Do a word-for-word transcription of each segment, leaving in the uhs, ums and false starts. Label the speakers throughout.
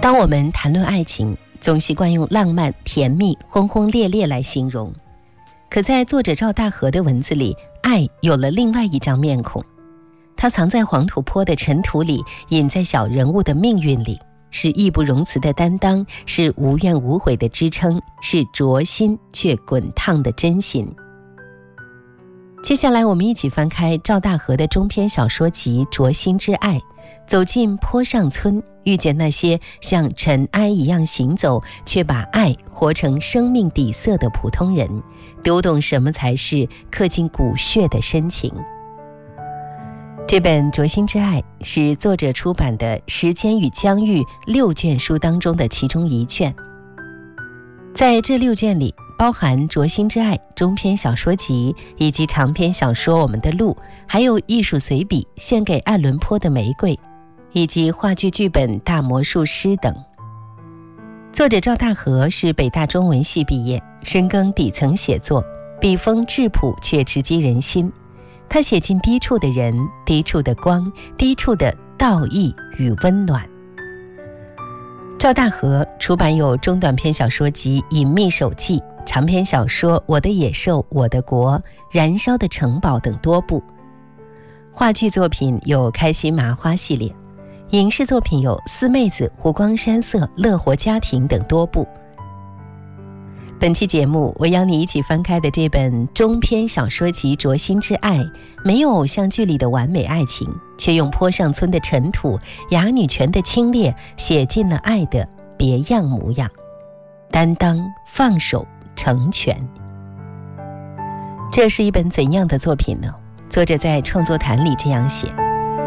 Speaker 1: 当我们谈论爱情，总习惯用浪漫、甜蜜、轰轰烈烈来形容，可在作者赵大河的文字里，爱有了另外一张面孔。它藏在黄土坡的尘土里，隐在小人物的命运里，是义不容辞的担当，是无怨无悔的支撑，是灼心却滚烫的真心。接下来我们一起翻开赵大河的中篇小说集《灼心之爱》，走进坡上村，遇见那些像尘埃一样行走，却把爱活成生命底色的普通人，读懂什么才是刻进骨血的深情。这本《灼心之爱》是作者出版的《时间与疆域》六卷书当中的其中一卷。在这六卷里，包含《灼心之爱》中篇小说集以及长篇小说《我们的路》，还有艺术随笔《献给爱伦坡的玫瑰》，以及话剧剧本《大魔术师》等。作者赵大河是北大中文系毕业，深耕底层写作，笔锋质朴却直击人心。他写进低处的人，低处的光，低处的道义与温暖。赵大河出版有中短篇小说集《隐秘手记》，长篇小说《我的野兽我的国》、《燃烧的城堡》等多部。话剧作品有《开心麻花》系列，影视作品有《四妹子》、《湖光山色》、《乐活家庭》等多部。本期节目我邀你一起翻开的这本中篇小说集《灼心之爱》，没有偶像剧里的完美爱情，却用坡上村的尘土、哑女泉的清冽，写尽了爱的别样模样，担当、放手、成全。这是一本怎样的作品呢？作者在创作谈里这样写：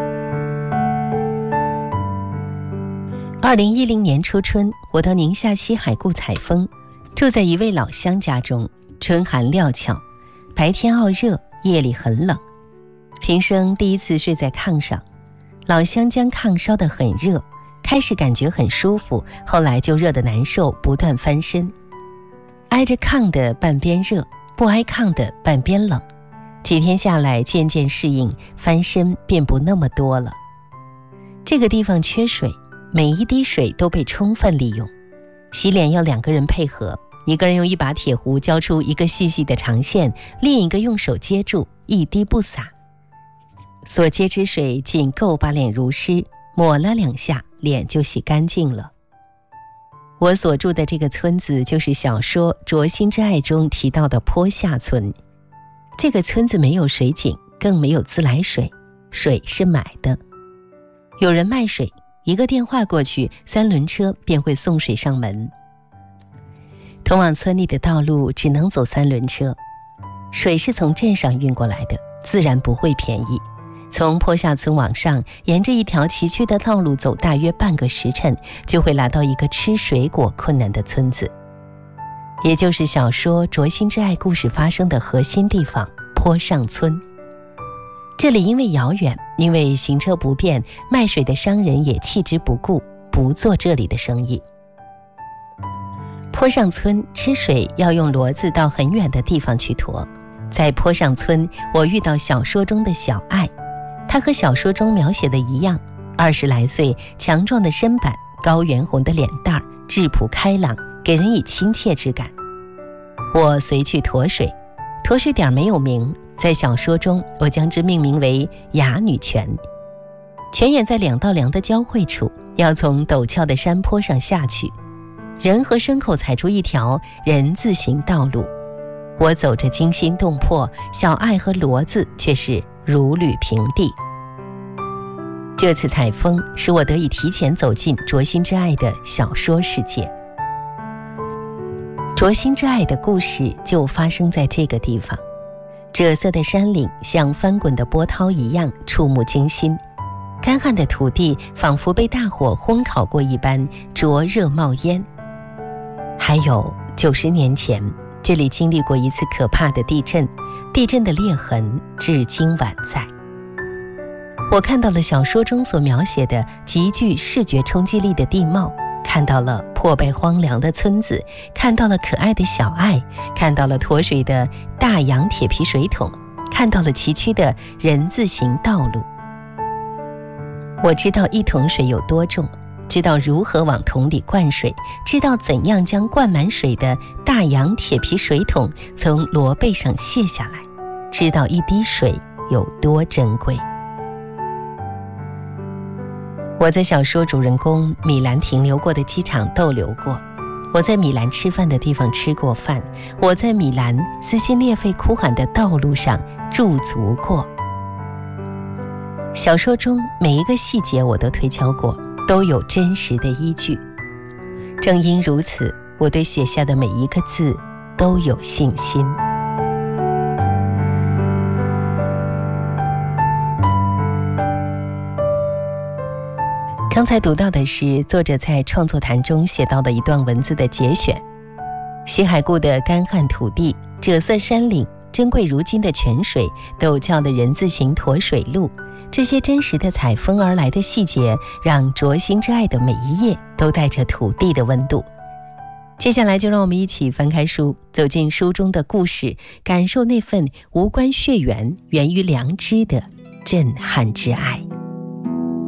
Speaker 1: 二零一零年初春，我到宁夏西海固采风，住在一位老乡家中。春寒料峭，白天傲热，夜里很冷。平生第一次睡在炕上，老乡将炕烧得很热，开始感觉很舒服，后来就热得难受，不断翻身。挨着炕的半边热，不挨炕的半边冷。几天下来，渐渐适应，翻身便不那么多了。这个地方缺水，每一滴水都被充分利用。洗脸要两个人配合，一个人用一把铁壶浇出一个细细的长线，另一个用手接住，一滴不洒。所接之水仅够把脸濡湿，抹了两下，脸就洗干净了。我所住的这个村子就是小说《灼心之爱》中提到的坡下村。这个村子没有水井，更没有自来水，水是买的。有人卖水，一个电话过去，三轮车便会送水上门。通往村里的道路只能走三轮车，水是从镇上运过来的，自然不会便宜。从坡下村往上，沿着一条崎岖的道路走大约半个时辰，就会来到一个吃水果困难的村子，也就是小说《灼心之爱》故事发生的核心地方——坡上村。这里因为遥远，因为行车不便，卖水的商人也弃之不顾，不做这里的生意。坡上村吃水要用骡子到很远的地方去驮。在坡上村，我遇到小说中的小爱，她和小说中描写的一样，二十来岁，强壮的身板，高圆红的脸蛋儿，质朴开朗，给人以亲切之感。我随去驮水，驮水点没有名，在小说中我将之命名为哑女泉。泉眼在两道梁的交汇处，要从陡峭的山坡上下去，人和牲口踩出一条人字形道路。我走着惊心动魄，小爱和骡子却是如履平地。这次采风使我得以提前走进《灼心之爱》的小说世界。《灼心之爱》的故事就发生在这个地方。赭色的山岭像翻滚的波涛一样触目惊心，干旱的土地仿佛被大火烘烤过一般灼热冒烟。还有九十年前，这里经历过一次可怕的地震，地震的裂痕至今宛在。我看到了小说中所描写的极具视觉冲击力的地貌，看到了破败荒凉的村子，看到了可爱的小爱，看到了驮水的大洋铁皮水桶，看到了崎岖的人字形道路。我知道一桶水有多重， 知道如何往桶里灌水，知道怎样将灌满水的大洋铁皮水桶从螺背上卸下来，知道一滴水有多珍贵。我在小说主人公米兰停留过的机场逗留过，我在米兰吃饭的地方吃过饭，我在米兰撕心裂肺哭喊的道路上驻足过。小说中每一个细节我都推敲过，都有真实的依据。正因如此，我对写下的每一个字都有信心。刚才读到的是作者在创作谈中写到的一段文字的节选。西海固的干旱土地、赭色山岭、珍贵如金的泉水、陡峭的人字形驼水路，这些真实的采风而来的细节，让灼心之爱的每一页都带着土地的温度。接下来就让我们一起翻开书，走进书中的故事，感受那份无关血缘、源于良知的震撼之爱。